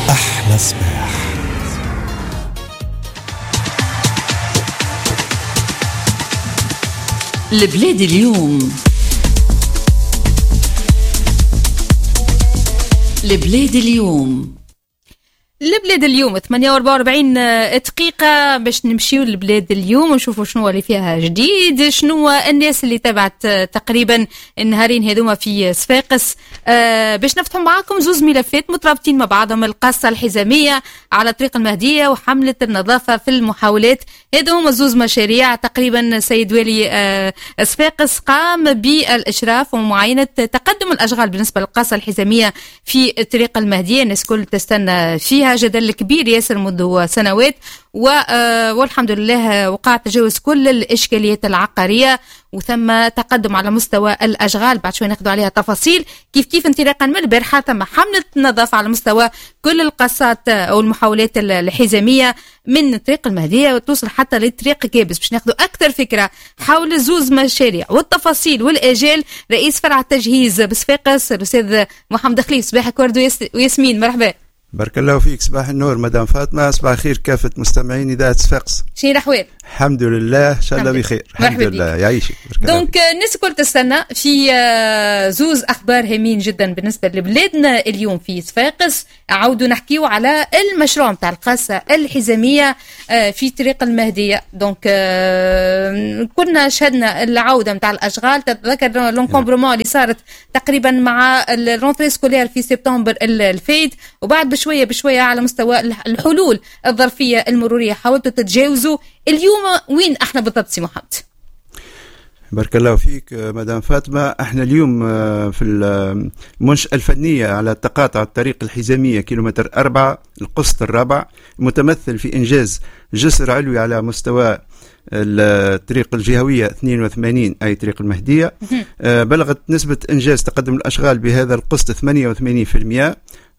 أحلى صباح. البلاد اليوم. البلاد اليوم. البلاد اليوم 48 دقيقة باش نمشيو للبلاد اليوم ونشوفوا شنو اللي فيها جديد، شنو الناس اللي تابعت تقريبا النهارين هذوما في صفاقس. باش نفتحوا معاكم زوز ملفات مترابطين مع بعضهم، القصة الحزامية على طريق المهدية وحملة النظافة في المحاولات. هذو هما زوز مشاريع تقريبا. سيد والي صفاقس قام بالإشراف ومعاينة تقدم الأشغال بالنسبة للقصة الحزامية في طريق المهدية. الناس كل تستنى فيها، جدل كبير ياسر منذ سنوات، والحمد لله وقع تجاوز كل الإشكاليات العقارية وثم تقدم على مستوى الأشغال. بعد شوي ناخذ عليها تفاصيل. كيف انطلاقا من البارحة تم حملة نظافة على مستوى كل القصات أو المحاولات الحزامية من طريق المهدية وتوصل حتى لطريق كابس. باش ناخذ أكثر فكرة حول زوز مشاريع والتفاصيل والآجال، رئيس فرع التجهيز بصفاقس الأستاذ محمد خليف. صباحك ورد وياسمين، مرحبا. بارك الله فيك. صباح النور مدام فاطمة، صباح الخير كافة مستمعين إذاعة صفاقس. شنو الأحوال؟ الحمد لله إن شاء الله بخير. الحمد لله يعيشك. دونك الناس الكل تستنى في زوز أخبار هامين جدا بالنسبة لبلادنا اليوم في صفاقس. عودوا نحكيو على المشروع متاع القصة الحزامية في طريق المهدية. دونك كنا شهدنا العودة متاع الأشغال. تتذكر لونكومبرومون اللي صارت تقريبا مع الرونتري سكولير في سبتمبر الفايت، وبعد بشوية على مستوى الحلول الظرفية المرورية حاولتوا تتجاوزوا. اليوم وين احنا بالضبط سي محمد؟ بارك الله فيك مدام فاطمة. احنا اليوم في المنشأة الفنية على تقاطع الطريق الحزامية كيلومتر 4 القسط الرابع، متمثل في إنجاز جسر علوي على مستوى الطريق الجهوية 82 أي طريق المهدية. بلغت نسبة إنجاز تقدم الأشغال بهذا القسط 88%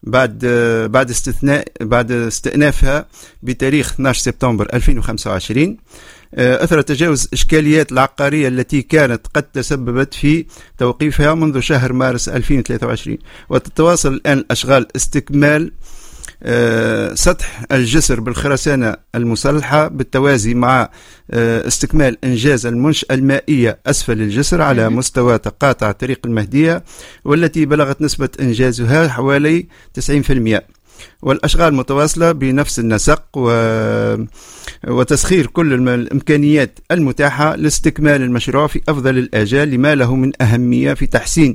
بعد استئنافها بتاريخ 12 سبتمبر 2025 أثر تجاوز إشكاليات العقارية التي كانت قد تسببت في توقيفها منذ شهر مارس 2023. وتتواصل الآن الأشغال استكمال سطح الجسر بالخرسانة المسلحة بالتوازي مع استكمال إنجاز المنشأة المائية أسفل الجسر على مستوى تقاطع طريق المهدية، والتي بلغت نسبة إنجازها حوالي 90%. والأشغال متواصلة بنفس النسق وتسخير كل الإمكانيات المتاحة لاستكمال المشروع في أفضل الآجال لما له من أهمية في تحسين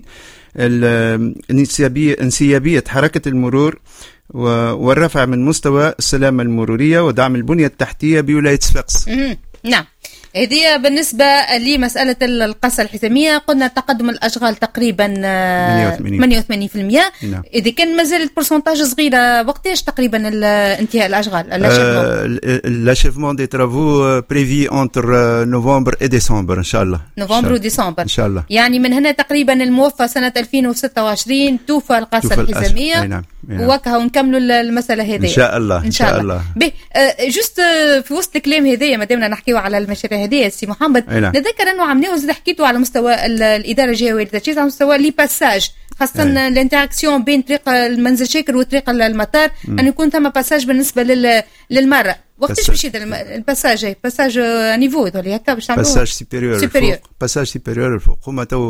انسيابية حركة المرور والرفع من مستوى السلامة المرورية ودعم البنية التحتية بولاية صفاقس. نعم، هذه بالنسبة لمسألة القصة الحزامية. قلنا تقدم الأشغال تقريبا 88%. نعم. إذا كان مازالت برسنتاج صغيرة، وقتاش تقريبا انتهاء الأشغال؟ l'achèvement des travaux prévu entre novembre et décembre إن شاء الله. نوفمبر وديسمبر إن شاء الله. يعني من هنا تقريبا الموفى سنة 2026 توفى القصة الحزامية. نعم. وكها ونكملوا المسألة هذه إن شاء الله. إن شاء الله. جست في وسط الكلام هذايا ما دامنا نحكيو على المشاريع هذه سي محمد، نتذكر أنه عملناه وزاد حكيتوا على مستوى الإدارة الجهوية للتجهيز على مستوى لي باساج، خاصة الانتراكسيون بين طريق المنزل شاكر وطريق المطار، أن يكون ثم باساج بالنسبة للمرة. وقتاش باش الباساج هي باساج نيفو ولا هكا باش تعملوه؟ باساج سوبيريور. باساج سوبيريور الفوق. هما تو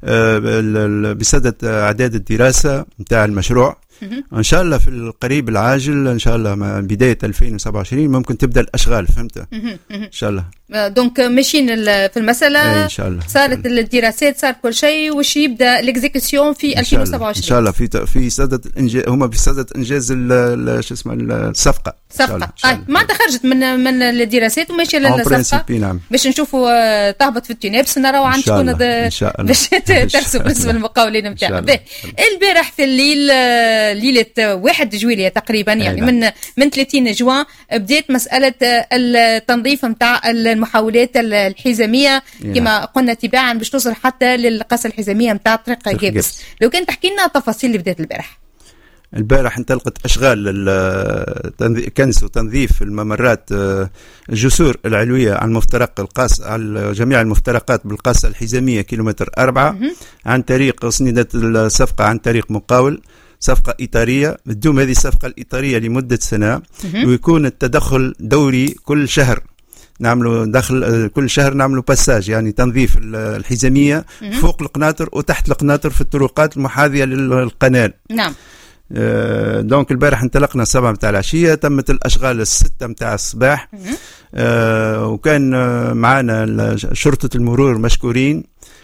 بصدد اعداد الدراسة نتاع المشروع. ان شاء الله في القريب العاجل ان شاء الله مع بداية 2027 ممكن تبدا الاشغال. فهمت؟ ان شاء الله. دونك ماشيين في المسألة. ان شاء الله. صارت الدراسات، صار كل شيء، وش يبدا الاكزيكسيون في 2027 ان شاء الله. في صدد هما في صدد انجاز شو اسمه الصفقة. ما خرجت من الدراسات وماشيه للصفقة. نعم. باش نشوفوا تهبط في التنابس نراو عن شكون باش ترسم بالنسبه للمقاولين نتاعها. البارح في الليل ليله 1 جويلية تقريبا، يعني من 30 جوان بدات مساله التنظيف نتاع المحاولات الحزاميه كما قلنا تباعا باش توصل حتى للقصه الحزاميه نتاع طريق جابس. لو كان تحكي لنا تفاصيل اللي بدات البارح انطلقت أشغال كنس وتنظيف الممرات الجسور العلوية على المفترق القاص على جميع المفترقات بالقاصة الحزامية كيلومتر 4 عن طريق صندت الصفقة عن طريق مقاول. صفقة إطارية، تدوم هذه الصفقة الإطارية لمدة سنة، ويكون التدخل دوري كل شهر. نعملوا دخل كل شهر، نعملوا باساج يعني تنظيف الحزامية فوق القناطر وتحت القناطر في الطرقات المحاذية للقناة. نعم. دونك البارح انطلقنا 7 متاع العشية، تمت الأشغال 6 متاع الصباح. وكان معنا شرطة المرور مشكورين،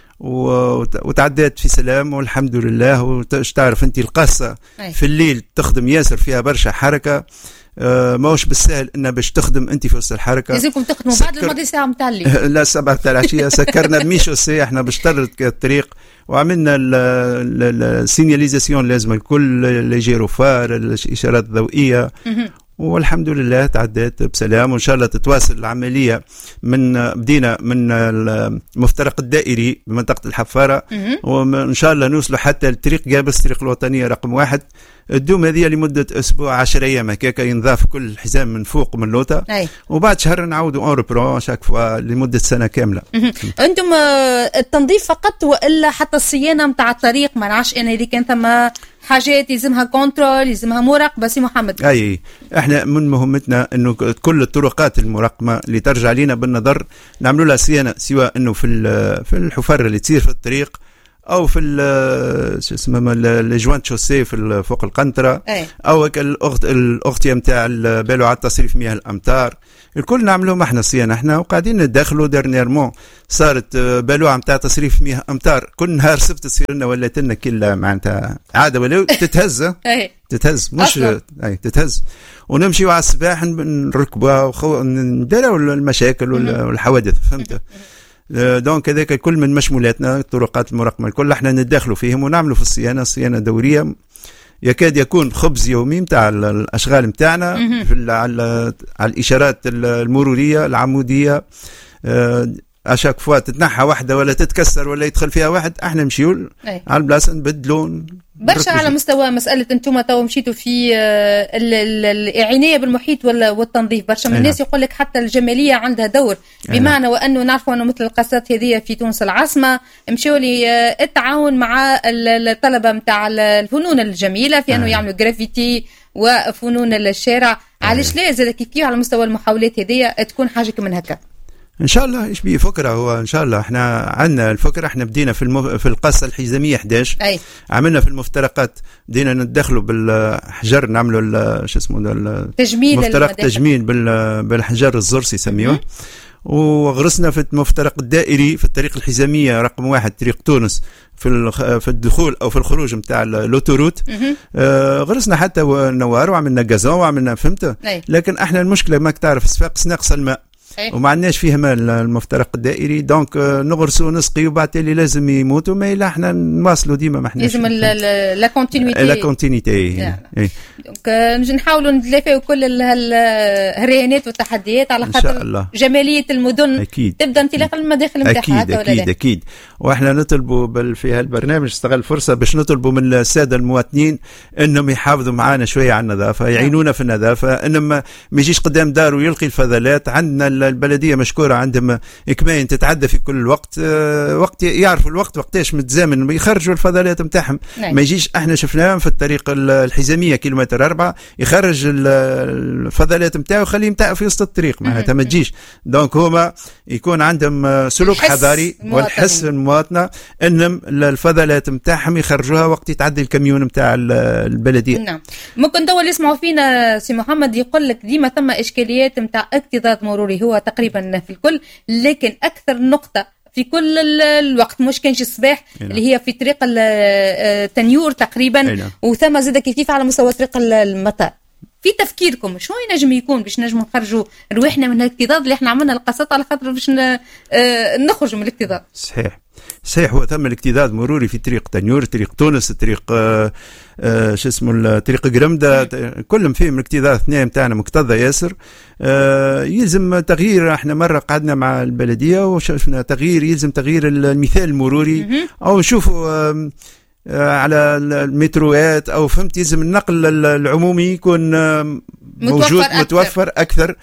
وتعديت في سلام والحمد لله. وتعرف انت القاصة في الليل تخدم ياسر، فيها برشا حركة، ماهوش بالسهل ان باش تخدم انت في وسط الحركه. لازمكم تخدموا بعد الماضي ساعه متاع الليل. لا 7 تاع العشيه سكرنا بميشو احنا باش ترد الطريق، وعملنا السينياليزاسيون لازم الكل، لي جيروفار، الاشارات الضوئيه، والحمد لله تعديت بسلام. وان شاء الله تتواصل العمليه بدينا من المفترق الدائري بمنطقه الحفاره، وان شاء الله نوصلوا حتى الطريق جابس، الطريق الوطنيه رقم 1. الدوم هذه لمده اسبوع 10 ايام هكاك، ينضاف كل الحزام من فوق من لوطا، وبعد شهر نعاودوا اون ريبرون شاك فوا لمده سنه كامله. انتم التنظيف فقط ولا حتى الصيانه نتاع الطريق؟ ما نعرفش انا اذا كان ثم حاجات يلزمها كنترول، يلزمها مراقبه. سي محمد، اي احنا من مهمتنا انه كل الطرقات المراقمه اللي ترجع لنا بالنظر نعملوا لها صيانه، سواء انه في الحفر اللي تصير في الطريق، او في شو اسمه الجوانت شوسي في فوق القنطره، او الاغطيه نتاع بالوعات تصريف مياه الامطار، الكل نعملوهم احنا صيانه احنا. وقاعدين ندخلوا ديرنييرمون صارت بالوعه نتاع تصريف مياه امطار كل نهار سبت تصير لنا ولات لنا كل معناتها عاده، ولا تتهز تتهز مش تتهز، ونمشيوا على الصباح نركبوها ونديروا المشاكل والحوادث، فهمت؟ دونك هذاك الكل من مشمولاتنا، الطرقات المراقمه الكل احنا ندخلوا فيهم ونعملوا في صيانه دوريه، يكاد يكون خبز يومي نتاع الاشغال نتاعنا على الاشارات المروريه العموديه. اشاك فوا تتنحى واحده ولا تتكسر ولا يدخل فيها واحد، احنا نمشيو على البلاصه نبدلوا برشا. على مستوى مساله انتم تو مشيتوا في العنايه بالمحيط والتنظيف، برشا من الناس يقول لك حتى الجماليه عندها دور، بمعنى وانه نعرفوا انه مثل القصات هذه في تونس العاصمه مشاو لي التعاون مع الطلبه نتاع الفنون الجميله في انه يعملوا جرافيتي وفنون الشارع. علاش لا زاد كيف على مستوى المحاولات هذه تكون حاجه من هكا؟ ان شاء الله ايش بيه فكره. هو ان شاء الله احنا عندنا الفكره، احنا بدينا في القصه الحزاميه 11 عملنا في المفترقات، بدينا ندخلوا بالحجر، نعملوا شو اسمه تجميل، مفترق تجميل بالحجر الزرسي يسميوه، وغرسنا في المفترق الدائري في الطريق الحزاميه رقم 1 طريق تونس في الدخول او في الخروج نتاع لوتوروت. غرسنا حتى نوار وعملنا غازون وعملنا، فهمت؟ لكن احنا المشكله ماك تعرف صفاقس ناقص الماء وما عندناش فيه ماء المفترق الدائري، دونك نغرسوا ونسقي وبعد اللي لازم يموتوا، ما الا احنا نواصلوا ديما، ما احناش لازم لا كونتينيتي. دونك نحاولوا نتلافاو كل الرهانات والتحديات على خاطر جماليه المدن أكيد. تبدا انطلاق المداخل نتاعها اكيد. واحنا نطلبوا في هالبرنامج استغل الفرصه باش نطلبوا من الساده المواطنين انهم يحافظوا معنا شويه على النظافه، يعينونا في النظافه، انهم ما يجيش قدام داره ويلقي الفضلات. عندنا البلديه مشكوره عندهم كماين تتعدى في كل وقت، وقت يعرفوا الوقت وقتاش متزامن يخرجوا الفضلات نتاعهم. ما يجيش احنا شفناهم في الطريق الحزاميه كيلومتر 4 يخرج الفضلات نتاعو يخليه نتاع في وسط الطريق، معناتها ما تجيش. دونك هما يكون عندهم سلوك حضاري والحس المواطنه انهم الفضلات نتاعهم يخرجوها وقت يتعدي الكاميون نتاع البلديه. نعم. ممكن دول يسمعوا فينا سي محمد يقول لك ديما ثم اشكاليات نتاع اكتظاظ مروري، هو تقريبا في الكل، لكن اكثر نقطه في كل الوقت مش كانش الصباح اللي هي في طريق التنيور تقريبا، وثم زاد كيف على مستوى طريق المطار. في تفكيركم شو ينجم يكون باش نجموا نخرجوا رواحنا من الاكتظاظ اللي احنا عملنا القصات على خاطر باش نخرجوا من الاكتظاظ؟ صحيح هو ثم الاكتظاظ مروري في طريق تنيور، طريق تونس، طريق شو اسمه طريق قرمده، كلهم فيهم الاكتظاظ اثنين نتاعنا مكتظه ياسر. يلزم تغيير. احنا مره قعدنا مع البلديه وشفنا تغيير، يلزم تغيير المثال المروري، او نشوفوا على المتروات او فهمت، يلزم النقل العمومي يكون موجود متوفر اكثر.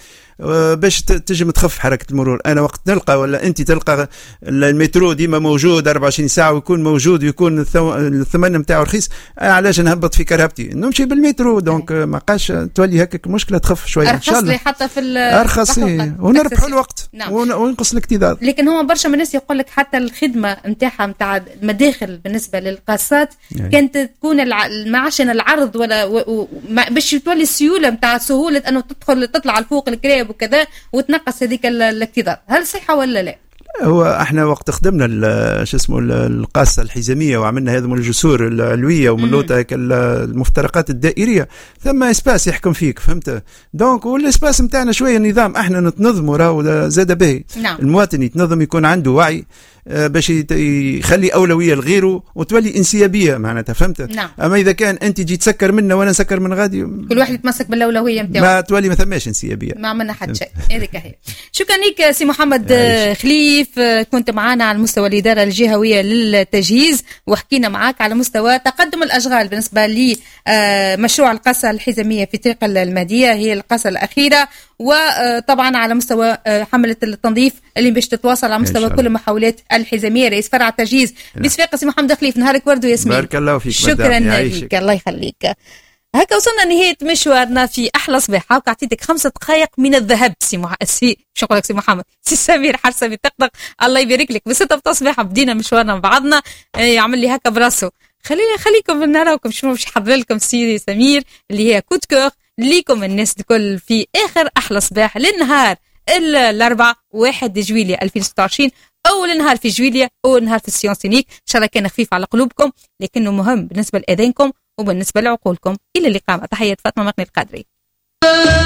باش تجم تخف حركه المرور. انا وقت نلقى ولا انت تلقى المترو ديما موجود 24 ساعه ويكون موجود ويكون الثمن نتاعو رخيص، علاش نهبط في كرهبتي نمشي بالمترو؟ دونك ما بقاش تولي هكاك المشكله تخف شويه ان شاء الله. حتى في ارخص ونربحوا الوقت. نعم. ونقص الاكتظاظ. لكن هو برشا من الناس يقول لك حتى الخدمه نتاعها نتاع المداخل بالنسبه للقاصات كانت تكون معشان العرض ولا باش تولي السيوله نتاع سهوله انه تطلع لفوق الكراب وكذا وتنقص هذيك الاكتظاظ. هل صحه ولا لا؟ هو احنا وقت خدمنا القاصه الحزاميه وعملنا هذا من الجسور العلويه ومن لوطا المفترقات الدائريه، ثم اسباس يحكم فيك، فهمت؟ دونك والاسباس نتاعنا شويه نظام احنا نتنظموا راهو زاد به. نعم. المواطن يتنظم، يكون عنده وعي باش يخلي اولويه لغيره وتولي انسيابيه معناتها، فهمت؟ نعم. اما اذا كان انت تجي تسكر منا وانا نسكر من غادي، كل واحد يتمسك بالاولويه نتاعو، ما تولي ما ثماش انسيابيه، ما عملنا حتى شيء. هذيك هي. شكرا لك سي محمد خليف، كنت معنا على مستوى الاداره الجهويه للتجهيز وحكينا معك على مستوى تقدم الاشغال بالنسبه لمشروع القاصه الحزاميه في طريق المهديه، هي القاصه الاخيره، وطبعا على مستوى حمله التنظيف اللي باش تتواصل على مستوى كل محاولات الحزاميه. رئيس فرع التجهيز بصفاقه سي محمد خليف، نهارك ورد وياسمين. بارك الله فيك. شكرا لك، الله يخليك. هكا وصلنا نهايه مشوارنا في احلى صباح. هاك اعطيتك 5 دقائق من الذهب سي شو نقول لك سي محمد، سي سمير حرسه بتقدق، الله يبارك لك. ب6 الصباح بدينا مشوارنا مع بعضنا، يعمل لي هكا براسه. خليكم نراكم شنو باش يحضر لكم سي سمير اللي هي كوت كور ليكم الناس الكل في اخر احلى صباح للنهار الاربعاء 1 جويلية 2026، اول نهار في جويلية، اول نهار في السيونسينيك. ان شاء الله كان خفيف على قلوبكم لكنه مهم بالنسبه لاذانكم وبالنسبه لعقولكم. الى اللقاء، تحيه فاطمه مقني القادري.